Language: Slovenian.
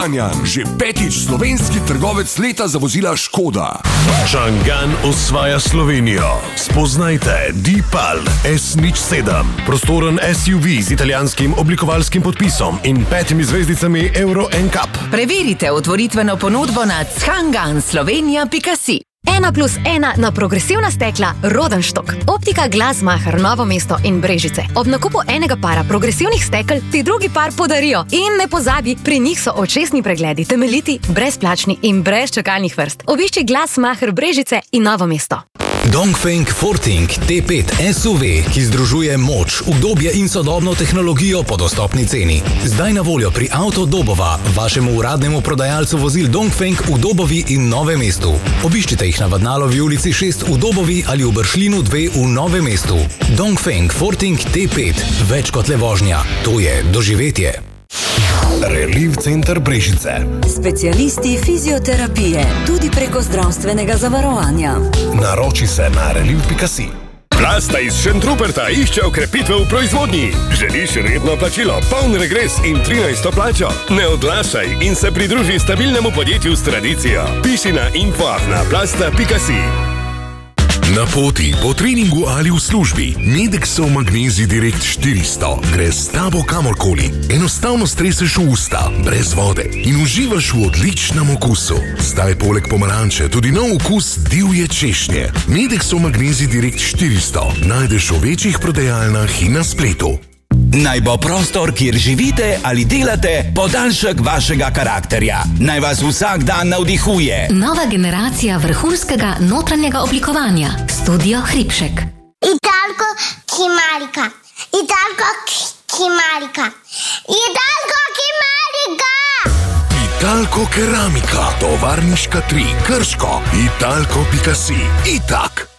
Kranjan, že 5. slovenski trgovec leta za vozila Škoda. Changan osvaja Slovenijo. Spoznajte Deepal S07. Prostoren SUV z italijanskim oblikovalskim podpisom in 5 zvezdicami Euro NCAP. Preverite otvoritveno ponudbo na changanslovenia.si. 1+1 na progresivna stekla Rodenstock. Optika Glasmacher Novo Mesto in Brežice. Ob nakupu enega para progresivnih stekel ti drugi par podarijo. In ne pozabi, pri njih so očesni pregledi temeljiti, brezplačni in brez čakalnih vrst. Obišči Glasmacher Brežice in Novo Mesto. Dongfeng Forting T5 SUV, ki združuje moč, udobje in sodobno tehnologijo po dostopni ceni. Zdaj na voljo pri Auto Dobova, vašemu uradnemu prodajalcu vozil Dongfeng v Dobovi in Novem mestu. Obiščite jih na Vadnalovi ulici 6 v Dobovi ali v Bršljinu 2 v Novem mestu. Dongfeng Forting T5. Več kot le vožnja. To je doživetje. Relief center Brežice. Specialisti fizioterapije, tudi preko zdravstvenega zavarovanja. Naroči se na relief.si. Plasta iz Šentruperta išče okrepitve v proizvodnji. Želiš redno plačilo, poln regres in 13. plačo? Ne odlašaj in se pridruži stabilnemu podjetju s tradicijo. Piši na info@plasta.si. Na poti, po treningu ali v službi, Medexov Magnezij Direkt 400 gre s tabo kamorkoli. Enostavno streseš v usta, brez vode in uživaš v odličnem okusu. Zdaj poleg pomaranče tudi nov okus divje češnje. Medexov Magnezij Direkt 400 najdeš v večjih prodajalnah in na spletu. Naj bo prostor, kjer živite ali delate, podaljšek vašega karakterja. Naj vas vsak dan navdihuje. Nova generacija vrhunskega notranjega oblikovanja. Studio Hribšek. Italko Kimarika. Italko Kimarika. Italko Kimarika. Italko Keramika. Tovarniška 3. Krško. Italko.si. Itak.